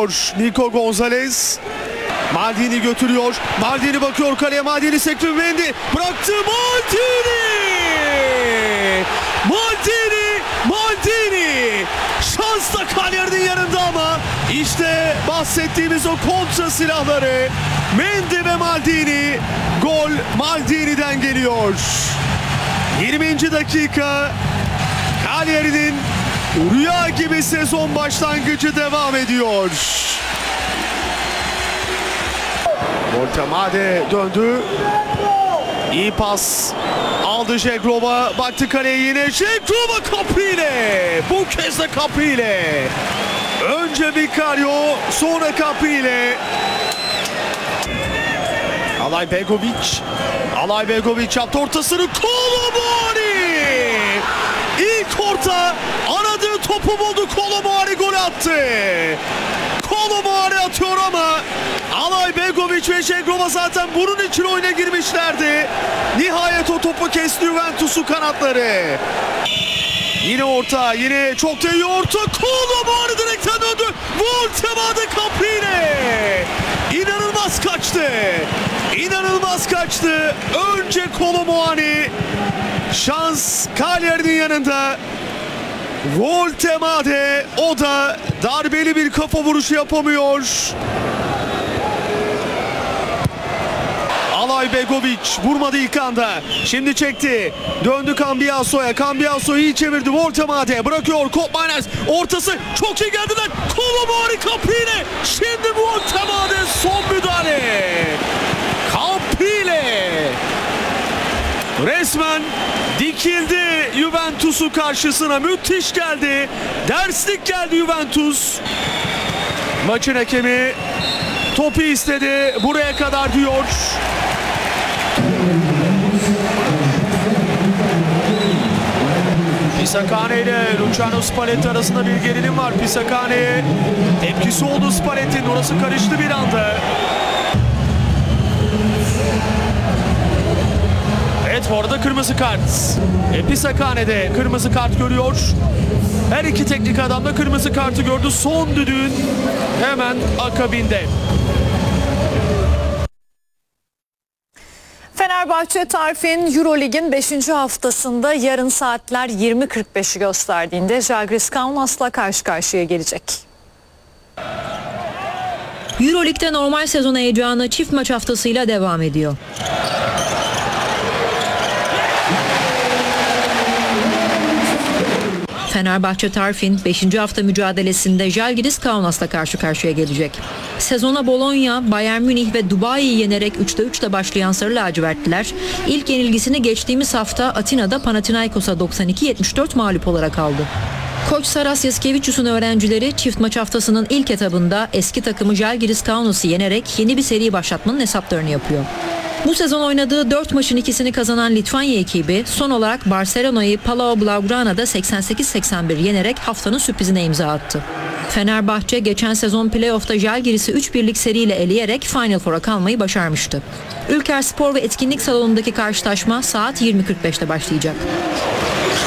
geliyor. Nico Gonzalez. Maldini götürüyor. Maldini bakıyor kaleye. Maldini sekti. Mendy bıraktı. Maldini. Şans da Cagliari'nin yanında ama işte bahsettiğimiz o kontra silahları. Mendy ve Maldini. Gol Maldini'den geliyor. 20. dakika. Cagliari'nin rüya gibi sezon başlangıcı devam ediyor. Voltemade döndü. İyi pas. Aldı Jegrova. Baktı kaleye yine. Jegrova kapıyla. Bu kez de kapıyla. Önce Vicario, sonra kapıyla. Alay Begovic yaptı ortasını. Kolomuani. İlk orta. Aradığı topu buldu. Kolomuani gol attı. Kolomuani atıyor ama Alay Begovic ve Jegrova zaten bunun için oyuna girmişlerdi. Nihayet o topu kesti Juventus'un kanatları. Yine orta, yine çok da iyi orta. Kolomuani direkten döndü. Voltemade kapıyla. İnanılmaz kaçtı. Önce Kolomuani. Şans Cagliari'nin yanında. Voltemade, o da darbeli bir kafa vuruşu yapamıyor. Alay Begovic vurmadı ilk anda. Şimdi çekti. Döndü Cambiaso'ya. Cambiaso iyi çevirdi. Voltemade bırakıyor. Koopmeiners ortası. Çok iyi geldiler. Kolomuani kapıyla. Şimdi Voltemade son müdahale. Kapıyla. Resmen dikildi Juventus'u karşısına. Müthiş geldi. Derslik geldi Juventus. Maçın hakemi topu istedi. Buraya kadar diyor. Pisacane ile Luciano Spalletti arasında bir gerilim var. Pisacane tepkisi oldu Spalletti'nin. Orası karıştı bir anda. Evet, bu arada kırmızı kart. Pisacane kırmızı kart görüyor. Her iki teknik adam da kırmızı kartı gördü. Son düdüğün hemen akabinde. Fenerbahçe Tarfin Eurolig'in 5. haftasında yarın saatler 20.45'i gösterdiğinde Žalgiris Kaunas'la karşı karşıya gelecek. Eurolig'de normal sezon heyecanı çift maç haftasıyla devam ediyor. Fenerbahçe Tarfin 5. hafta mücadelesinde Žalgiris Kaunas'la karşı karşıya gelecek. Sezona Bologna, Bayern Münih ve Dubai'yi yenerek 3'te 3'te başlayan Sarı Lacivertliler ilk yenilgisini geçtiğimiz hafta Atina'da Panathinaikos'a 92-74 mağlup olarak aldı. Koç Saras Yaskevicius'un öğrencileri çift maç haftasının ilk etabında eski takımı Žalgiris Kaunas'ı yenerek yeni bir seri başlatmanın hesaplarını yapıyor. Bu sezon oynadığı 4 maçın ikisini kazanan Litvanya ekibi son olarak Barcelona'yı Palau Blaugrana'da 88-81 yenerek haftanın sürprizine imza attı. Fenerbahçe geçen sezon playoff'ta Žalgiris'i 3-1'lik seriyle eleyerek Final Four'a kalmayı başarmıştı. Ülker Spor ve Etkinlik Salonu'ndaki karşılaşma saat 20.45'te başlayacak.